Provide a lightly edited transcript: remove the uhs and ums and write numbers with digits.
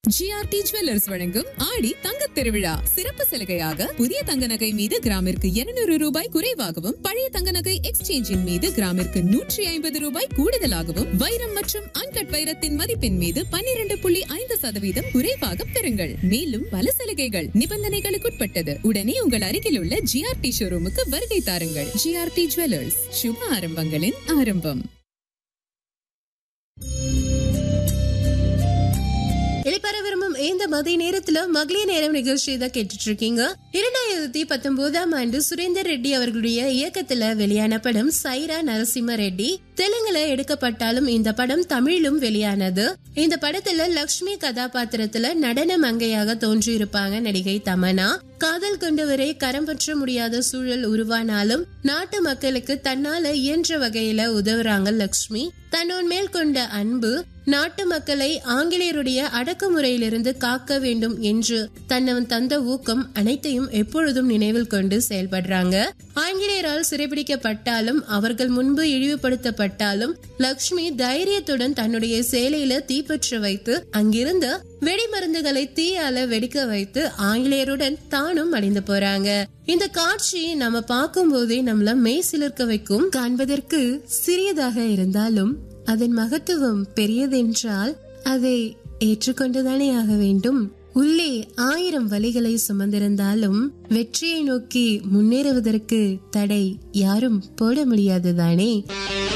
GRT jewellers வழங்கும் ஆடி தங்கத் திருவிழா சிறப்பு சலுகையாக புதிய தங்க நகை மீது கிராமிற்கு 200 ரூபாய் குறைவாகவும் பழைய தங்க நகை எக்ஸ்சேஞ்சின் மீது கிராமிற்கு 150 ரூபாய் கூடுதலாகவும் வைரம் மற்றும் அன்கட் வைரத்தின் மதிப்பின் மீது 12.5% குறைவாக பெறுங்கள். மேலும் பல சலுகைகள் நிபந்தனைகளுக்குட்பட்டது. உடனே உங்கள் அருகில் உள்ள ஜிஆர்டி ஷோரூமுக்கு வருகை தாருங்கள். ஜிஆர்டி ஜுவல்லர்ஸ், சுப ஆரம்பங்களின் ஆரம்பம். இளைப்பற விரும்பும் இந்த மதிய நேரத்துல மகளிர் நேரம் நிகழ்ச்சி தான் கேட்டுட்டு இருக்கீங்க. 2019ஆம் ஆண்டு சுரேந்தர் ரெட்டி அவர்களுடைய இயக்கத்துல வெளியான படம் சைரா நரசிம்ம ரெட்டி. தெலுங்குல எடுக்கப்பட்டாலும் இந்த படம் தமிழிலும் வெளியானது. இந்த படத்துல லக்ஷ்மி கதாபாத்திரத்துல நடன மங்கையாக தோன்றி இருப்பாங்க நடிகை தமன்னா. காதல் கொண்டவரை கரம் பற்ற முடியாத சூழல் உருவானாலும் நாட்டு மக்களுக்கு தன்னால இயன்ற வகையில உதவுறாங்க லக்ஷ்மி. தன்னோன் மேல் கொண்ட அன்பு நாட்டு மக்களை ஆங்கிலேயருடைய அடக்குமுறையிலிருந்து காக்க வேண்டும் என்று தன்னவன் தந்த ஊக்கம் அனைத்தையும் எப்பொழுதும் நினைவில் கொண்டு செயல்படுறாங்க. ஆங்கிலேயரால் சிறைபிடிக்கப்பட்டாலும் அவர்கள் முன்பு இழிவுபடுத்தப்பட்டாலும் லக்ஷ்மி தைரியத்துடன் தன்னுடைய சேலையில தீப்பற்ற வைத்து அங்கிருந்து வெடிமருந்துகளை தீயால வெடிக்க வைத்து ஆங்கிலேயருடன் தானும் அழிந்து போறாங்க. இந்த காட்சி நம்ம பார்க்கும் போதே நம்மள மெய் சிலிர்க்க வைக்கும். காண்பதற்கு சிறியதாக இருந்தாலும் அதன் மகத்துவம் பெரியதென்றால் அதை ஏற்றுக்கொண்டுதானே ஆக வேண்டும். உள்ளே 1000 வலிகளை சுமந்திருந்தாலும் வெற்றியை நோக்கி முன்னேறுவதற்கு தடை யாரும் போட முடியாதுதானே.